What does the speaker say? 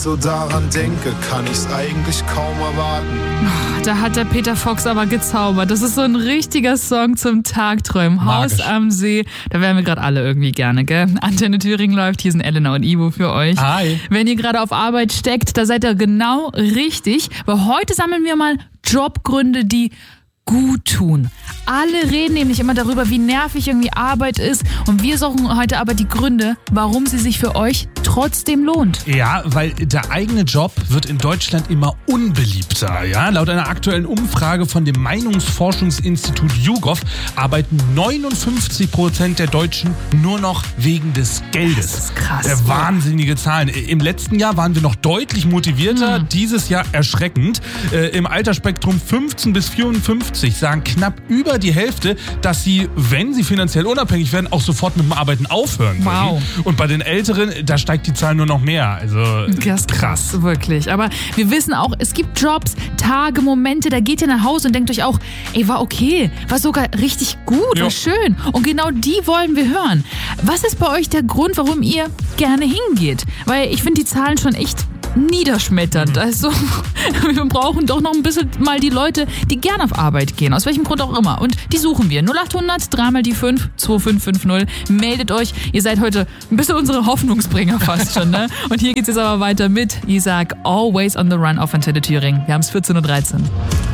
So daran denke, kann ich's eigentlich kaum erwarten. Da hat der Peter Fox aber gezaubert. Das ist so ein richtiger Song zum Tagträumen. Magisch. Haus am See. Da wären wir gerade alle irgendwie gerne, gell? Antenne Thüringen läuft. Hier sind Elena und Ivo für euch. Hi. Wenn ihr gerade auf Arbeit steckt, da seid ihr genau richtig. Weil heute sammeln wir mal Jobgründe, die gut tun. Alle reden nämlich immer darüber, wie nervig irgendwie Arbeit ist. Und wir suchen heute aber die Gründe, warum sie sich für euch trotzdem lohnt. Ja, weil der eigene Job wird in Deutschland immer unbeliebter. Ja? Laut einer aktuellen Umfrage von dem Meinungsforschungsinstitut YouGov arbeiten 59% der Deutschen nur noch wegen des Geldes. Das ist krass. Wahnsinnige Zahlen. Im letzten Jahr waren wir noch deutlich motivierter, dieses Jahr erschreckend. Im Altersspektrum 15 bis 54 sagen knapp über die Hälfte, dass sie, wenn sie finanziell unabhängig werden, auch sofort mit dem Arbeiten aufhören würden. Wow. Und bei den Älteren, da steigt die Zahl nur noch mehr. Also Das ist krass, wirklich. Aber wir wissen auch, es gibt Jobs, Tage, Momente, da geht ihr nach Hause und denkt euch auch, ey, war okay, war sogar richtig gut, Ja. war schön. Und genau die wollen wir hören. Was ist bei euch der Grund, warum ihr gerne hingeht? Weil ich finde die Zahlen schon echt niederschmetternd. Also wir brauchen doch noch ein bisschen mal die Leute, die gerne auf Arbeit gehen, aus welchem Grund auch immer. Und die suchen wir. 0800 3 mal die 5 2550. Meldet euch. Ihr seid heute ein bisschen unsere Hoffnungsbringer fast schon, ne? Und hier geht's jetzt aber weiter mit Isaac, Always on the Run auf Antenne Thüringen. Wir haben es 14:13 Uhr.